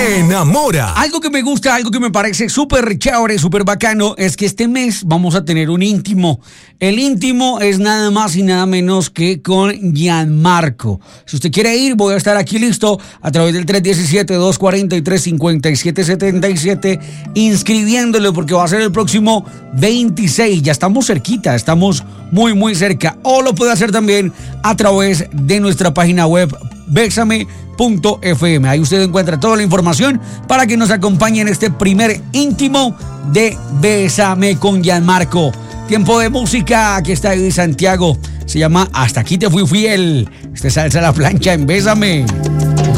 te enamora. Algo que me gusta, algo que me parece súper chévere, súper bacano, es que este mes vamos a tener un íntimo. El íntimo es nada más y nada menos que con Gianmarco. Si usted quiere ir, voy a estar aquí listo a través del 317-243-5777 inscribiéndolo porque va a ser el próximo 26. Ya estamos cerquita, estamos muy cerca. O lo puede hacer también a través de nuestra página web Bésame.fm. Ahí usted encuentra toda la información para que nos acompañe en este primer íntimo de Bésame con Gianmarco. Tiempo de música, aquí está Eddie Santiago. Se llama Hasta aquí te fui fiel. Este salsa a la plancha en Bésame.